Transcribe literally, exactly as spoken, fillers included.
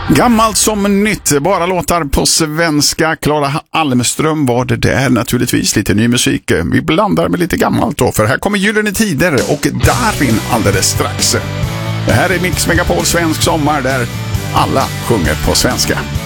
Gammalt som nytt, bara låtar på svenska. Klara Almström var det där, naturligtvis lite ny musik. Vi blandar med lite gammalt då, för här kommer Gyllene Tider och Darin alldeles strax. Det här är Mix Megapol Svensk Sommar där alla sjunger på svenska.